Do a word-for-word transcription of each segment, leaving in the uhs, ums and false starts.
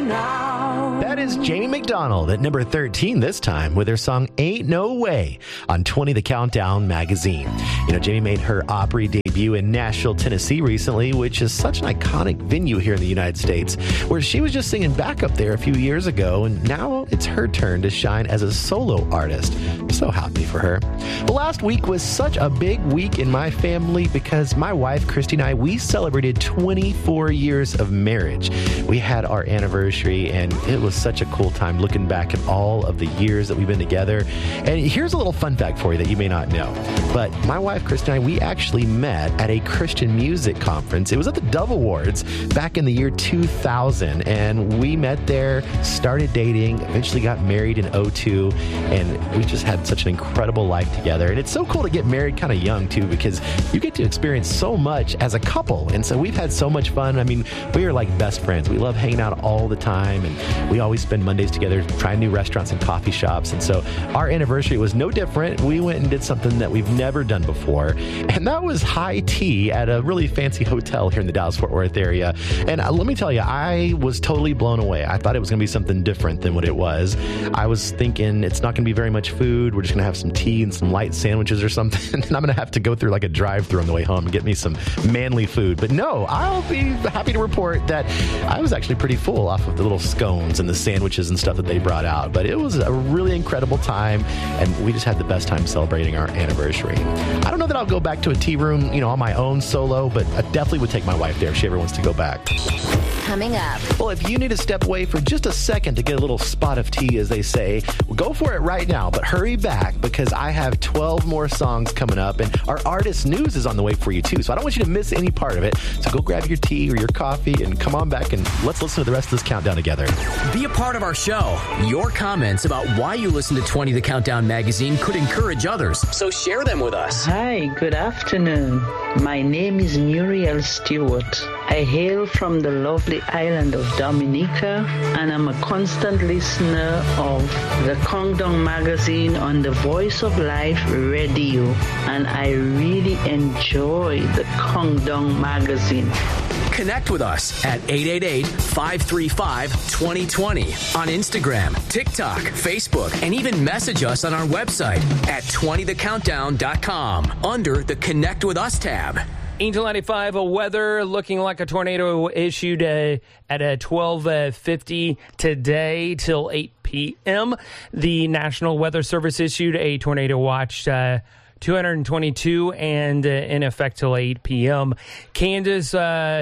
now. That is Jamie McDonald at number thirteen this time with her song Ain't No Way on twenty The Countdown magazine. You know, Jamie made her Opry debut in Nashville, Tennessee recently, which is such an iconic venue here in the United States, where she was just singing backup there a few years ago, and now it's her turn to shine as a solo artist. I'm so happy for her. Well, last week was such a big week in my family because my wife, Christy, and I, we celebrated twenty-four years of marriage. We had our anniversary, and it was such a cool time looking back at all of the years that we've been together. And here's a little fun fact for you that you may not know. But my wife, Christy, and I, we actually met at a Christian music conference. It was at the Dove Awards back in the year two thousand. And we met there, started dating, eventually got married in oh two. And we just had such an incredible life together. And it's so cool to get married kind of young, too, because you get to experience so much as a couple. And so we've had so much fun. I mean, we are like best friends. We love hanging out all the time. And we always spend Mondays together trying new restaurants and coffee shops. And so our anniversary was no different. We went and did something that we've never done before. And that was high tea at a really fancy hotel here in the Dallas-Fort Worth area. And uh, let me tell you, I was totally blown away. I thought it was going to be something different than what it was. I was thinking it's not going to be very much food. We're just going to have some tea and some light sandwiches or something. And I'm going to have to go through like a drive-thru on the way home and get me some manly food. But no, I'll be happy to report that I was actually pretty full off of the little scones and the sandwiches and stuff that they brought out. But it was a really incredible time, and we just had the best time celebrating our anniversary. I don't know that I'll go back to a tea room, you know, on my own solo, but I definitely would take my wife there if she ever wants to go back. Coming up. Well, if you need to step away for just a second to get a little spot of tea, as they say, well, go for it right now, but hurry back because I have twelve more songs coming up, and our artist news is on the way for you, too. So I don't want you to miss any part of it. So go grab your tea or your coffee and come on back, and let's listen to the rest of this countdown together. Be a part of our show. Your comments about why you listen to twenty The Countdown magazine could encourage others, so share them with us. Hi, good afternoon. My name is Muriel Stewart. I hail from the lovely island of Dominica, and I'm a constant listener of the Countdown magazine on the Voice of Life radio, and I really enjoy the Countdown magazine. Connect with us at eight eight eight, five three five, two zero two zero on Instagram, TikTok, Facebook, and even message us on our website at twenty the countdown dot com under the Connect with Us tab. Angel ninety-five, a weather looking like a tornado issued uh, at uh, twelve fifty today till eight p.m. The National Weather Service issued a tornado watch uh, two hundred twenty-two and uh, in effect till eight p.m. Kansas uh,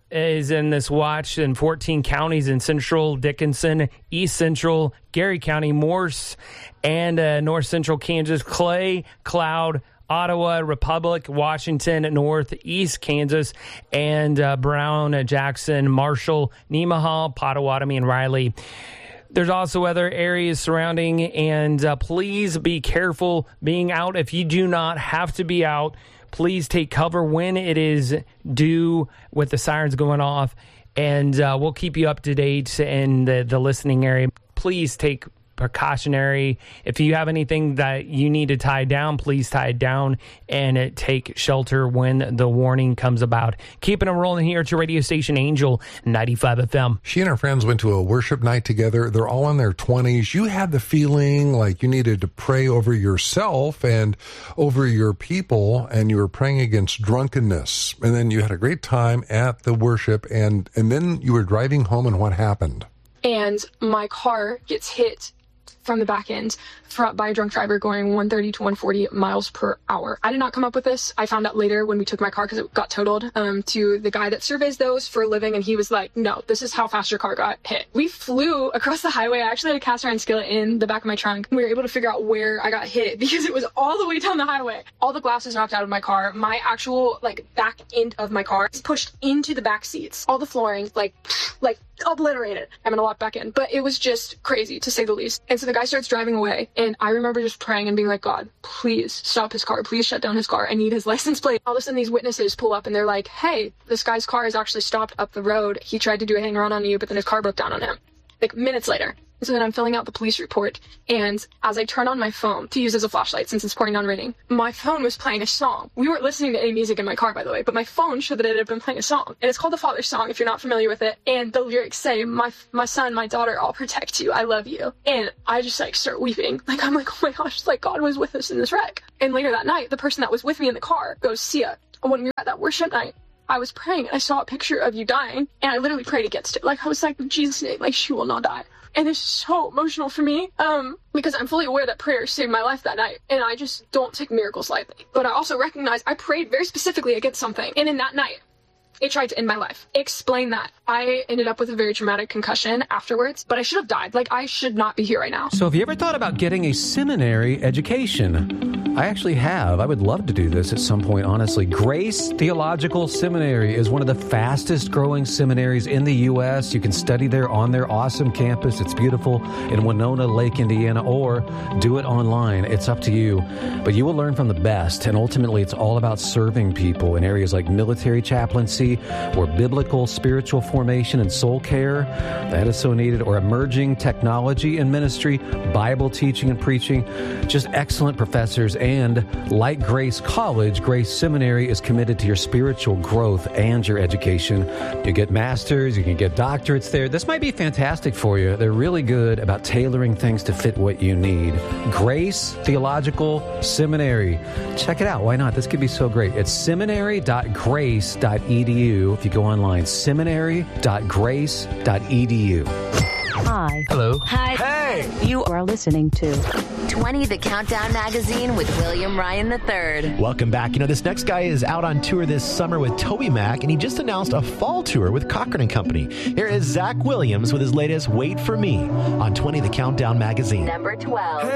is in this watch in fourteen counties in central Dickinson, east central Gary County, Morse, and uh, north central Kansas, Clay, Cloud, Ottawa, Republic, Washington, Northeast Kansas, and uh, Brown, uh, Jackson, Marshall, Nemaha, Potawatomi, and Riley. There's also other areas surrounding, and uh, please be careful being out. If you do not have to be out, please take cover when it is due with the sirens going off, and uh, we'll keep you up to date in the, the listening area. Please take precautionary. If you have anything that you need to tie down, please tie it down and uh, take shelter when the warning comes about. Keeping them rolling here at your radio station, Angel ninety-five F M. She and her friends went to a worship night together. They're all in their twenties. You had the feeling like you needed to pray over yourself and over your people, and you were praying against drunkenness. And then you had a great time at the worship, and, and then you were driving home, and what happened? And my car gets hit from the back end by a drunk driver going one thirty to one forty miles per hour. I did not come up with this. I found out later when we took my car because it got totaled um, to the guy that surveys those for a living, and he was like, no, this is how fast your car got hit. We flew across the highway. I actually had a cast iron skillet in the back of my trunk. We were able to figure out where I got hit because it was all the way down the highway. All the glass was knocked out of my car. My actual like back end of my car is pushed into the back seats. All the flooring, like, like obliterated. I'm gonna walk back in. But it was just crazy, to say the least. And so the guy starts driving away, and I remember just praying and being like, God, please stop his car. Please shut down his car. I need his license plate. All of a sudden, these witnesses pull up, and they're like, hey, this guy's car is actually stopped up the road. He tried to do a hang around on you, but then his car broke down on him. Like, minutes later. So then I'm filling out the police report, and as I turn on my phone to use as a flashlight since it's pouring down raining, my phone was playing a song. We weren't listening to any music in my car, by the way, but my phone showed that it had been playing a song. And it's called The Father's Song, if you're not familiar with it. And the lyrics say, my my son, my daughter, I'll protect you. I love you. And I just like start weeping. Like, I'm like, oh my gosh, it's like God was with us in this wreck. And later that night, the person that was with me in the car goes, Sia, when we were at that worship night, I was praying and I saw a picture of you dying, and I literally prayed against it. Like, I was like, in Jesus' name, like, she will not die. And it's so emotional for me, um, because I'm fully aware that prayer saved my life that night, and I just don't take miracles lightly. But I also recognize I prayed very specifically against something, and in that night, it tried to end my life. Explain that. I ended up with a very traumatic concussion afterwards, but I should have died. Like, I should not be here right now. So have you ever thought about getting a seminary education? I actually have. I would love to do this at some point, honestly. Grace Theological Seminary is one of the fastest growing seminaries in the U S. You can study there on their awesome campus. It's beautiful in Winona Lake, Indiana, or do it online. It's up to you. But you will learn from the best, and ultimately it's all about serving people in areas like military chaplaincy or biblical spiritual formation and soul care. That is so needed. Or emerging technology and ministry, Bible teaching and preaching. Just excellent professors. And like Grace College, Grace Seminary is committed to your spiritual growth and your education. You get masters, you can get doctorates there. This might be fantastic for you. They're really good about tailoring things to fit what you need. Grace Theological Seminary. Check it out. Why not? This could be so great. It's seminary dot grace dot e d u. If you go online, seminary dot grace dot e d u. Hi. Hello. Hi. Hey. You are listening to twenty The Countdown Magazine with William Ryan the third. Welcome back. You know, this next guy is out on tour this summer with Toby Mac, and he just announced a fall tour with Cochran and Company. Here is Zach Williams with his latest Wait For Me on twenty The Countdown Magazine. Number twelve.